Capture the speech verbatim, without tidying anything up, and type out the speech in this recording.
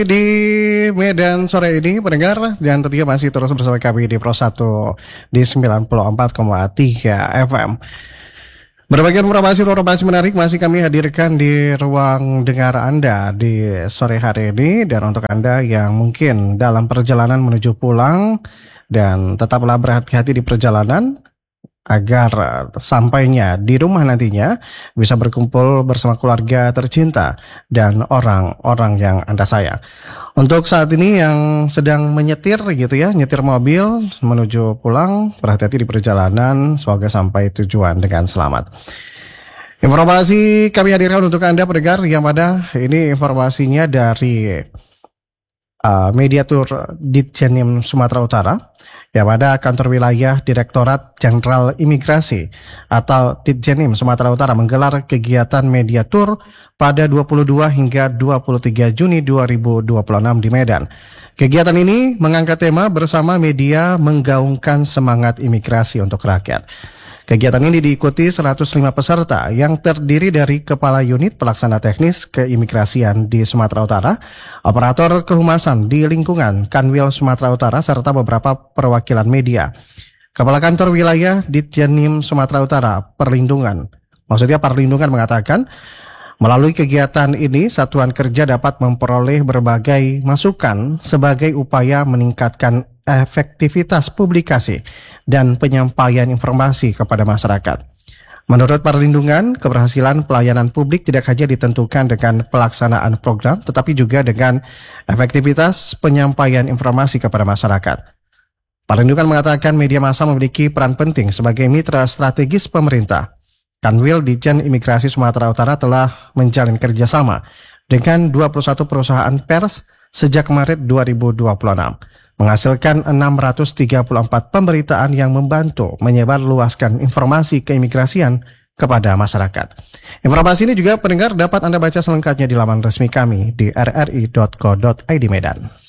Di Medan sore ini pendengar dan tentunya masih terus bersama kami di Pro satu di sembilan puluh empat koma tiga F M. Berbagai informasi-informasi menarik masih kami hadirkan di ruang dengar Anda di sore hari ini. Dan untuk Anda yang mungkin dalam perjalanan menuju pulang, dan tetaplah berhati-hati di perjalanan agar sampainya di rumah nantinya bisa berkumpul bersama keluarga tercinta dan orang-orang yang Anda sayang. Untuk saat ini yang sedang menyetir gitu ya, nyetir mobil menuju pulang, berhati-hati di perjalanan, semoga sampai tujuan dengan selamat. Informasi kami hadirkan untuk Anda pendengar yang pada ini informasinya dari uh, Mediatur Ditjenim Sumatera Utara, yang pada kantor wilayah Direktorat Jenderal Imigrasi atau Ditjenim Sumatera Utara menggelar kegiatan media tour pada dua puluh dua hingga dua puluh tiga Juni dua ribu dua puluh enam di Medan. Kegiatan ini mengangkat tema bersama media menggaungkan semangat imigrasi untuk rakyat. Kegiatan ini diikuti seratus lima peserta yang terdiri dari Kepala Unit Pelaksana Teknis Keimigrasian di Sumatera Utara, Operator Kehumasan di lingkungan Kanwil Sumatera Utara, serta beberapa perwakilan media. Kepala Kantor Wilayah Ditjenim Sumatera Utara Perlindungan, maksudnya Perlindungan mengatakan, melalui kegiatan ini, Satuan Kerja dapat memperoleh berbagai masukan sebagai upaya meningkatkan efektivitas publikasi dan penyampaian informasi kepada masyarakat. Menurut Perlindungan, keberhasilan pelayanan publik tidak hanya ditentukan dengan pelaksanaan program, tetapi juga dengan efektivitas penyampaian informasi kepada masyarakat. Perlindungan mengatakan media massa memiliki peran penting sebagai mitra strategis pemerintah. Kanwil Ditjen Imigrasi Sumatera Utara telah menjalin kerjasama dengan dua puluh satu perusahaan pers sejak Maret dua ribu dua puluh enam, menghasilkan enam ratus tiga puluh empat pemberitaan yang membantu menyebarluaskan informasi keimigrasian kepada masyarakat. Informasi ini juga pendengar dapat Anda baca selengkapnya di laman resmi kami di r r i dot co dot i d Medan.